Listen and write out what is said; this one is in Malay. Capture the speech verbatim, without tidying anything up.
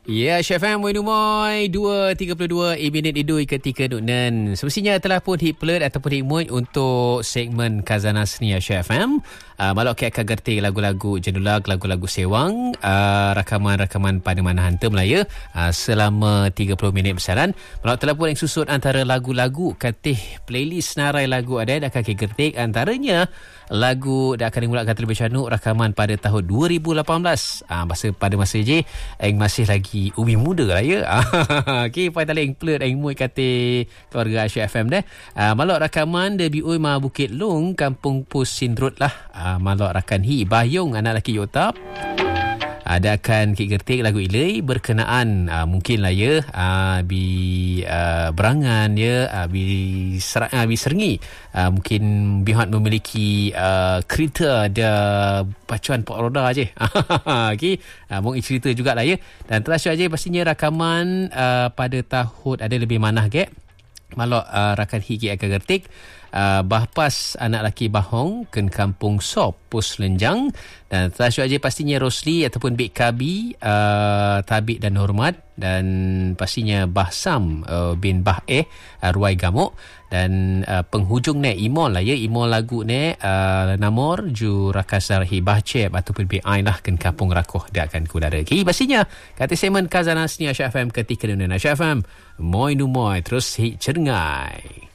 Ya, Chef M, Moin Umoy, dua tiga puluh dua e minit idui ketika Nuknen. Semestinya telah pun hit plate ataupun hit mood untuk segmen Khazanah Seni Chef M. Uh, Malok ke akan gerti lagu-lagu jenulag, lagu-lagu sewang, uh, rakaman-rakaman pada mana hantar Melaya uh, selama tiga puluh minit besaran. Malok telah pun yang susut antara lagu-lagu katih playlist narai lagu ada dah akan ke gerti antaranya lagu dah akan dimulakan terlebih canuk rakaman pada tahun dua ribu lapan belas. Ah, masa pada masa je yang masih lagi umi muda lah ya. Okey, pai tali yang plate yang mui kata keluarga Asyik F M dah. Ah, malok rakaman debi oi ma Bukit Long, Kampung Pus Sindrut lah. Ah, malok rakan hi Bahyong anak laki Yotap. Ada akan kik gertik lagu ilai berkenaan uh, mungkin lah ya uh, bi uh, berangan ya uh, bi serang uh, bi serengi uh, mungkin bihat memiliki uh, kereta ada pacuan pok roda je. Okey, uh, mau cerita jugalah ya. Dan telah syuk aja pastinya rakaman uh, pada tahun ada lebih manah ke malok uh, rakan hiki akan gertik uh, bahpas anak laki Bahong ke Kampung Sop Pus Lenjang. Dan telah syuk aja pastinya Rosli ataupun Bik Kabi uh, Tabik dan Hormat. Dan pastinya Bahsam uh, bin Bah Eh uh, Ruai Gamuk. Dan uh, penghujung ni Imol lah ya, Imol lagu ni uh, Namor Ju Rakasar Hibah Cep ataupun B I lah ke Kampung Rakoh dia akan kudara. Okay, pastinya kata segmen Khazanah Seni Asyik F M ketika Nuknen Asyik F M Moin Umoy terus hit cengai.